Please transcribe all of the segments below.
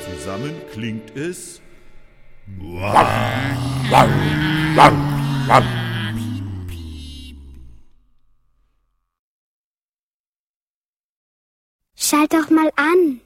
Zusammen klingt es... Schalt doch mal an.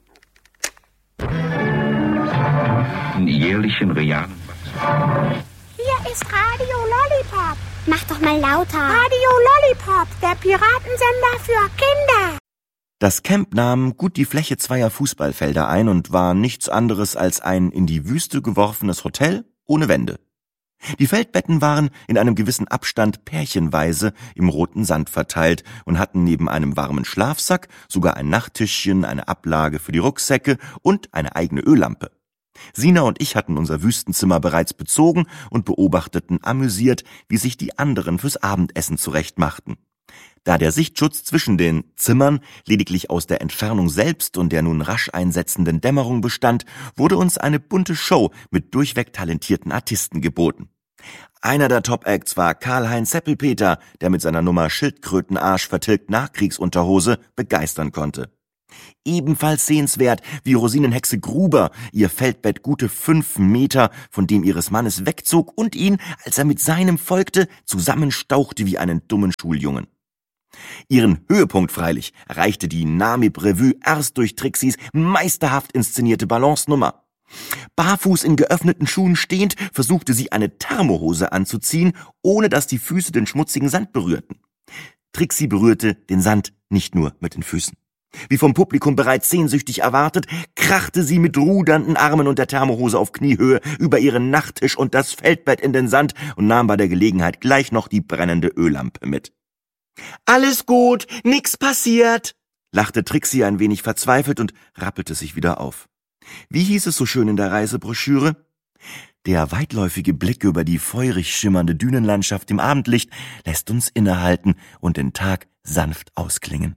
In jährlichen realen Wachstum. Hier ist Radio Lollipop. Mach doch mal lauter. Radio Lollipop, der Piratensender für Kinder. Das Camp nahm gut die Fläche 2 Fußballfelder ein und war nichts anderes als ein in die Wüste geworfenes Hotel ohne Wände. Die Feldbetten waren in einem gewissen Abstand pärchenweise im roten Sand verteilt und hatten neben einem warmen Schlafsack sogar ein Nachttischchen, eine Ablage für die Rucksäcke und eine eigene Öllampe. Sina und ich hatten unser Wüstenzimmer bereits bezogen und beobachteten amüsiert, wie sich die anderen fürs Abendessen zurechtmachten. Da der Sichtschutz zwischen den Zimmern lediglich aus der Entfernung selbst und der nun rasch einsetzenden Dämmerung bestand, wurde uns eine bunte Show mit durchweg talentierten Artisten geboten. Einer der Top-Acts war Karl-Heinz Seppelpeter, der mit seiner Nummer Schildkrötenarsch vertilgt Nachkriegsunterhose begeistern konnte. Ebenfalls sehenswert, wie Rosinenhexe Gruber ihr Feldbett gute 5 Meter von dem ihres Mannes wegzog und ihn, als er mit seinem folgte, zusammenstauchte wie einen dummen Schuljungen. Ihren Höhepunkt freilich erreichte die Namib-Revue erst durch Trixis meisterhaft inszenierte Balance-Nummer. Barfuß in geöffneten Schuhen stehend, versuchte sie eine Thermohose anzuziehen, ohne dass die Füße den schmutzigen Sand berührten. Trixie berührte den Sand nicht nur mit den Füßen. Wie vom Publikum bereits sehnsüchtig erwartet, krachte sie mit rudernden Armen und der Thermohose auf Kniehöhe über ihren Nachttisch und das Feldbett in den Sand und nahm bei der Gelegenheit gleich noch die brennende Öllampe mit. »Alles gut, nix passiert«, lachte Trixie ein wenig verzweifelt und rappelte sich wieder auf. Wie hieß es so schön in der Reisebroschüre? Der weitläufige Blick über die feurig schimmernde Dünenlandschaft im Abendlicht lässt uns innehalten und den Tag sanft ausklingen.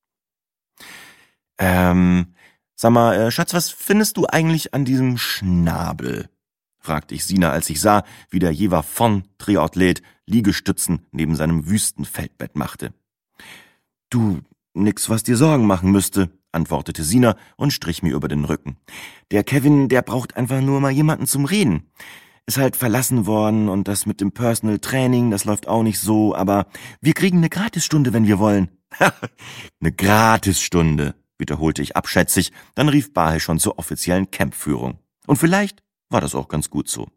Sag mal, Schatz, was findest du eigentlich an diesem Schnabel? Fragte ich Sina, als ich sah, wie der Jever von Triathlet Liegestützen neben seinem Wüstenfeldbett machte. Du, nix, was dir Sorgen machen müsste, antwortete Sina und strich mir über den Rücken. Der Kevin, der braucht einfach nur mal jemanden zum Reden. Ist halt verlassen worden und das mit dem Personal Training, das läuft auch nicht so, aber wir kriegen eine Gratisstunde, wenn wir wollen. Eine Gratisstunde, wiederholte ich abschätzig, dann rief Bahe schon zur offiziellen Campführung. Und vielleicht war das auch ganz gut so.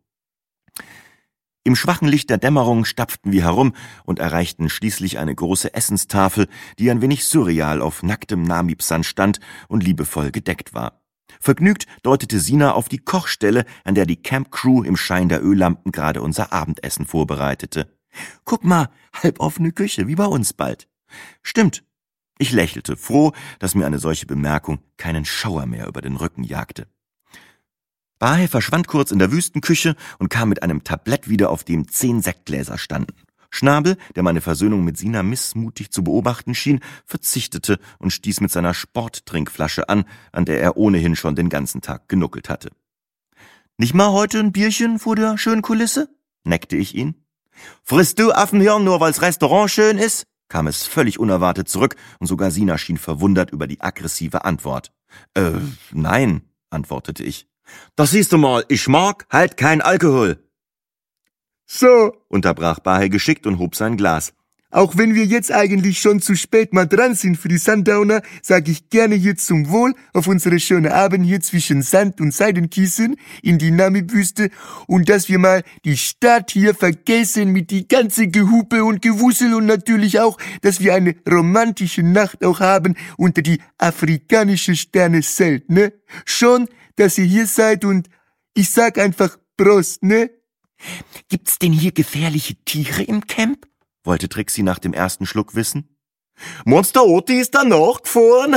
Im schwachen Licht der Dämmerung stapften wir herum und erreichten schließlich eine große Essenstafel, die ein wenig surreal auf nacktem Namib-Sand stand und liebevoll gedeckt war. Vergnügt deutete Sina auf die Kochstelle, an der die Camp-Crew im Schein der Öllampen gerade unser Abendessen vorbereitete. »Guck mal, halboffene Küche, wie bei uns bald.« »Stimmt.« Ich lächelte, froh, dass mir eine solche Bemerkung keinen Schauer mehr über den Rücken jagte. Bahe verschwand kurz in der Wüstenküche und kam mit einem Tablett wieder, auf dem 10 Sektgläser standen. Schnabel, der meine Versöhnung mit Sina missmutig zu beobachten schien, verzichtete und stieß mit seiner Sporttrinkflasche an der er ohnehin schon den ganzen Tag genuckelt hatte. »Nicht mal heute ein Bierchen vor der schönen Kulisse?« neckte ich ihn. »Frisst du Affenhirn nur, weil's Restaurant schön ist?« kam es völlig unerwartet zurück und sogar Sina schien verwundert über die aggressive Antwort. Nein«, antwortete ich. »Das siehst du mal, ich mag halt kein Alkohol.« »So«, unterbrach Bahe geschickt und hob sein Glas. »Auch wenn wir jetzt eigentlich schon zu spät mal dran sind für die Sundowner, sag ich gerne hier zum Wohl auf unsere schöne Abend hier zwischen Sand und Seidenkissen in die Namib-Wüste und dass wir mal die Stadt hier vergessen mit die ganze Gehupe und Gewusel und natürlich auch, dass wir eine romantische Nacht auch haben unter die afrikanische Sterne-Zelt, ne? Schon, dass ihr hier seid und ich sag einfach Prost, ne? »Gibt's denn hier gefährliche Tiere im Camp?« wollte Trixie nach dem ersten Schluck wissen. »Meinst der Otti ist da nachgefahren?«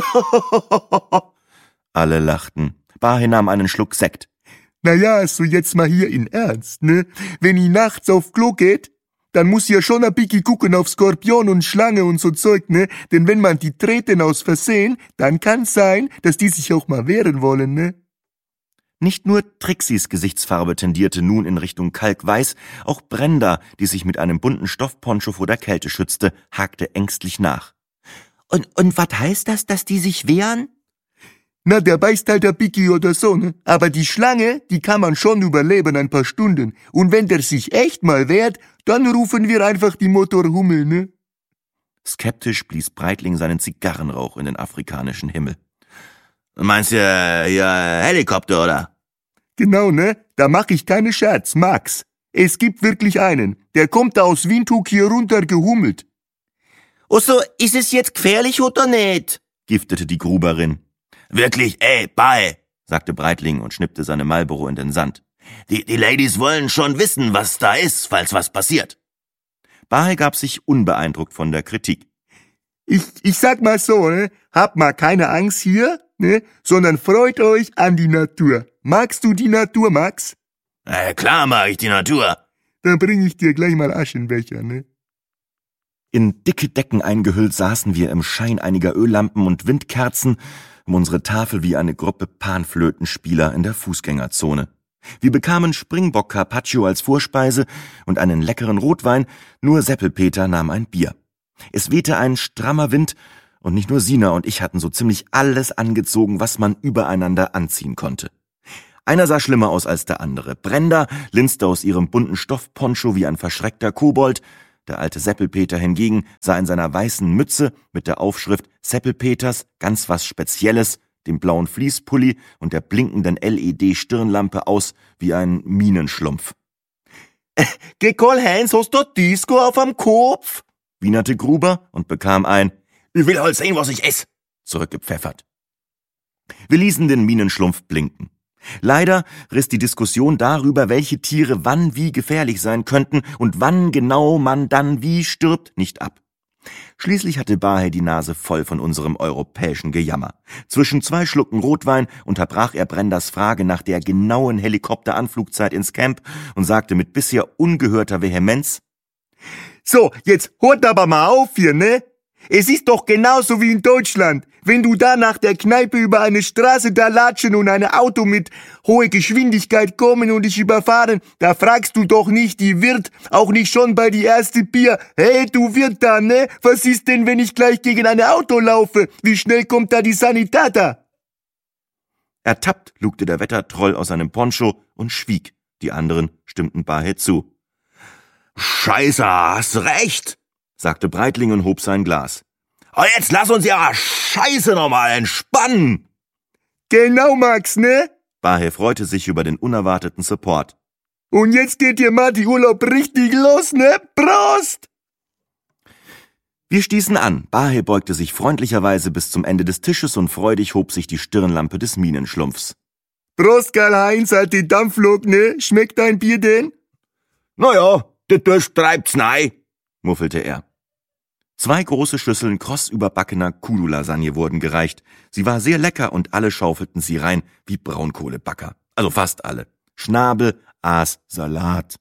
Alle lachten. Bahe nahm einen Schluck Sekt. »Naja, also jetzt mal hier in Ernst, ne? Wenn ich nachts auf Klo geht, dann muss ja schon ein bisschen gucken auf Skorpion und Schlange und so Zeug, ne? Denn wenn man die treten aus Versehen, dann kann's sein, dass die sich auch mal wehren wollen, ne?« Nicht nur Trixis Gesichtsfarbe tendierte nun in Richtung Kalkweiß, auch Brenda, die sich mit einem bunten Stoffponcho vor der Kälte schützte, hakte ängstlich nach. Und was heißt das, dass die sich wehren? Na, der beißt halt der Piki oder so, ne? Aber die Schlange, die kann man schon überleben ein paar Stunden. Und wenn der sich echt mal wehrt, dann rufen wir einfach die Motorhummel, ne? Skeptisch blies Breitling seinen Zigarrenrauch in den afrikanischen Himmel. Meinst du hier Helikopter, oder? Genau, ne? Da mach ich keine Scherz, Max. Es gibt wirklich einen. Der kommt da aus Windhoek hier runter gehummelt. So, ist es jetzt gefährlich oder nicht? Giftete die Gruberin. Wirklich, Bahe, sagte Breitling und schnippte seine Marlboro in den Sand. Die Ladies wollen schon wissen, was da ist, falls was passiert. Bahe gab sich unbeeindruckt von der Kritik. Ich sag mal so, ne? Habt mal keine Angst hier, ne? Sondern freut euch an die Natur. Magst du die Natur, Max? Klar mag ich die Natur. Dann bring ich dir gleich mal Aschenbecher, ne? In dicke Decken eingehüllt saßen wir im Schein einiger Öllampen und Windkerzen um unsere Tafel wie eine Gruppe Panflötenspieler in der Fußgängerzone. Wir bekamen Springbock Carpaccio als Vorspeise und einen leckeren Rotwein, nur Seppelpeter nahm ein Bier. Es wehte ein strammer Wind und nicht nur Sina und ich hatten so ziemlich alles angezogen, was man übereinander anziehen konnte. Einer sah schlimmer aus als der andere. Brenda linste aus ihrem bunten Stoffponcho wie ein verschreckter Kobold. Der alte Seppelpeter hingegen sah in seiner weißen Mütze mit der Aufschrift Seppelpeters ganz was Spezielles, dem blauen Fließpulli und der blinkenden LED-Stirnlampe aus wie ein Minenschlumpf. Karl-Heinz, hast du Disco auf am Kopf? Wienerte Gruber und bekam ein »Ich will halt sehen, was ich ess«, zurückgepfeffert. Wir ließen den Minenschlumpf blinken. Leider riss die Diskussion darüber, welche Tiere wann wie gefährlich sein könnten und wann genau man dann wie stirbt, nicht ab. Schließlich hatte Bahe die Nase voll von unserem europäischen Gejammer. Zwischen 2 Schlucken Rotwein unterbrach er Brendas Frage nach der genauen Helikopteranflugzeit ins Camp und sagte mit bisher ungehörter Vehemenz: So, jetzt hört aber mal auf hier, ne? Es ist doch genauso wie in Deutschland. Wenn du da nach der Kneipe über eine Straße da latschen und ein Auto mit hoher Geschwindigkeit kommen und dich überfahren, da fragst du doch nicht die Wirt, auch nicht schon bei die erste Bier. Hey, du Wirt da, ne? Was ist denn, wenn ich gleich gegen ein Auto laufe? Wie schnell kommt da die Sanitata? Ertappt lugte der Wettertroll aus seinem Poncho und schwieg. Die anderen stimmten Bahe zu. »Scheiße, hast recht«, sagte Breitling und hob sein Glas. »Aber jetzt lass uns ja Scheiße nochmal entspannen!« Genau, Max, ne? Bahe freute sich über den unerwarteten Support. Und jetzt geht dir mal die Urlaub richtig los, ne? Prost! Wir stießen an. Bahe beugte sich freundlicherweise bis zum Ende des Tisches und freudig hob sich die Stirnlampe des Minenschlumpfs. Prost, Karl-Heinz, alte Dampflok, ne? Schmeckt dein Bier denn? Naja, der Durst treibt's nei, muffelte er. 2 große Schüsseln kross überbackener Kudu-Lasagne wurden gereicht. Sie war sehr lecker und alle schaufelten sie rein wie Braunkohlebacker. Also fast alle. Schnabel, Aas, Salat.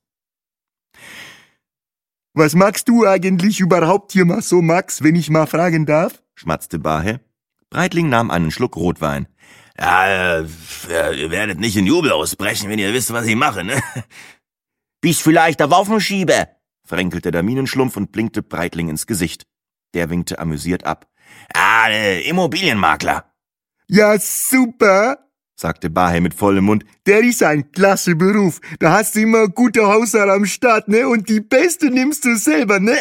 Was magst du eigentlich überhaupt hier mal so, Max, wenn ich mal fragen darf? Schmatzte Bahe. Breitling nahm einen Schluck Rotwein. Ja, ihr werdet nicht in Jubel ausbrechen, wenn ihr wisst, was ich mache, ne? Bist vielleicht der Waffenschieber, fränkelte der Minenschlumpf und blinkte Breitling ins Gesicht. Der winkte amüsiert ab. Immobilienmakler. Ja, super, sagte Bahe mit vollem Mund. Der ist ein klasse Beruf. Da hast du immer gute Hausherr am Start, ne? Und die Beste nimmst du selber, ne?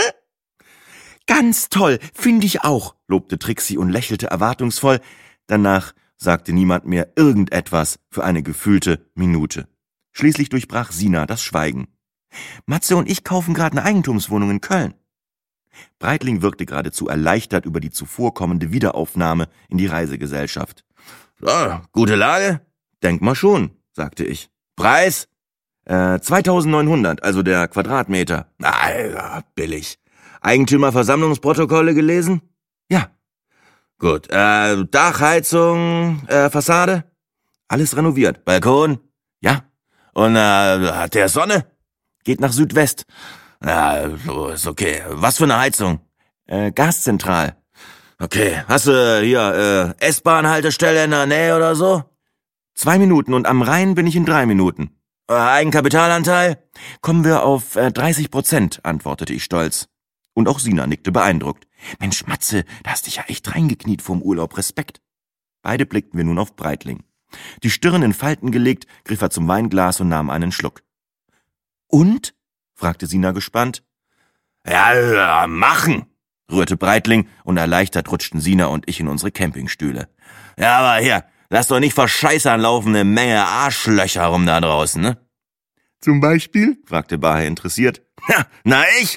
Ganz toll, finde ich auch, lobte Trixie und lächelte erwartungsvoll. Danach sagte niemand mehr irgendetwas für eine gefühlte Minute. Schließlich durchbrach Sina das Schweigen. Matze und ich kaufen gerade eine Eigentumswohnung in Köln. Breitling wirkte geradezu erleichtert über die zuvorkommende Wiederaufnahme in die Reisegesellschaft. Ja, gute Lage? Denk mal schon, sagte ich. Preis? 2.900, also der Quadratmeter. Ja, billig. Eigentümerversammlungsprotokolle gelesen? Ja. Gut, Dachheizung, Fassade? Alles renoviert. Balkon? Ja. Und hat der Sonne? Geht nach Südwest. Ja, so ist okay. Was für eine Heizung? Gaszentral. Okay. Hast du hier S-Bahn-Haltestelle in der Nähe oder so? 2 Minuten und am Rhein bin ich in 3 Minuten. Eigenkapitalanteil? Kommen wir auf 30%, antwortete ich stolz. Und auch Sina nickte beeindruckt. Mensch, Matze, da hast dich ja echt reingekniet vorm Urlaub. Respekt. Beide blickten wir nun auf Breitling. Die Stirn in Falten gelegt, griff er zum Weinglas und nahm einen Schluck. »Und?« fragte Sina gespannt. »Ja, machen«, rührte Breitling, und erleichtert rutschten Sina und ich in unsere Campingstühle. »Ja, aber hier, lass doch nicht vor Scheißern laufen, eine Menge Arschlöcher rum da draußen, ne?« »Zum Beispiel?« fragte Bahe interessiert. »Na, ich?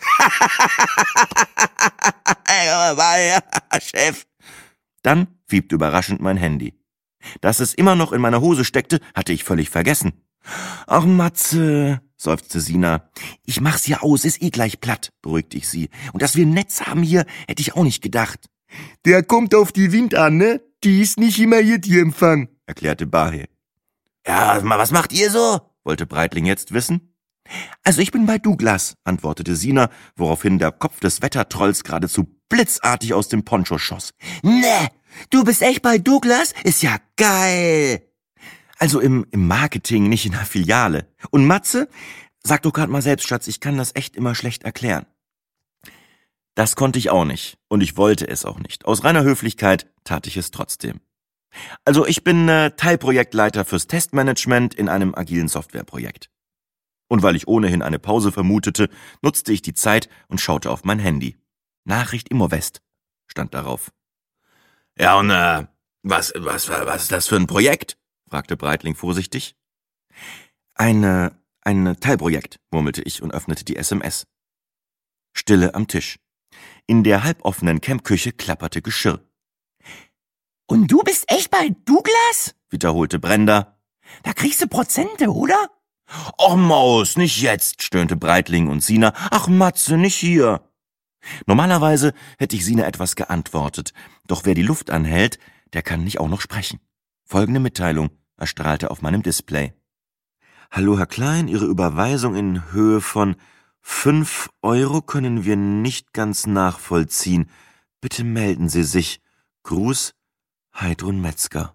Chef!« Dann piepte überraschend mein Handy. Dass es immer noch in meiner Hose steckte, hatte ich völlig vergessen. »Ach, Matze«, seufzte Sina. »Ich mach's ja aus, ist eh gleich platt«, beruhigte ich sie. »Und dass wir ein Netz haben hier, hätte ich auch nicht gedacht.« »Der kommt auf die Wind an, ne? Die ist nicht immer hier, die Empfang«, erklärte Bahe. »Ja, was macht ihr so?«, wollte Breitling jetzt wissen. »Also ich bin bei Douglas«, antwortete Sina, woraufhin der Kopf des Wettertrolls geradezu blitzartig aus dem Poncho schoss. »Ne, du bist echt bei Douglas? Ist ja geil!« »Also im Marketing, nicht in der Filiale. Und Matze? Sag doch grad mal selbst, Schatz, ich kann das echt immer schlecht erklären.« Das konnte ich auch nicht, und ich wollte es auch nicht. Aus reiner Höflichkeit tat ich es trotzdem. Also ich bin Teilprojektleiter fürs Testmanagement in einem agilen Softwareprojekt. Und weil ich ohnehin eine Pause vermutete, nutzte ich die Zeit und schaute auf mein Handy. Nachricht Immowest stand darauf. »Ja, und was ist das für ein Projekt?«, fragte Breitling vorsichtig. Ein Teilprojekt«, murmelte ich und öffnete die SMS. Stille am Tisch. In der halboffenen Campküche klapperte Geschirr. »Und du bist echt bei Douglas?«, wiederholte Brenda. »Da kriegst du Prozente, oder?« »Och Maus, nicht jetzt«, stöhnte Breitling und Sina. »Ach Matze, nicht hier.« Normalerweise hätte ich Sina etwas geantwortet, doch wer die Luft anhält, der kann nicht auch noch sprechen. Folgende Mitteilung erstrahlte auf meinem Display. »Hallo Herr Klein, Ihre Überweisung in Höhe von 5 € können wir nicht ganz nachvollziehen. Bitte melden Sie sich. Gruß, Heidrun Metzger.«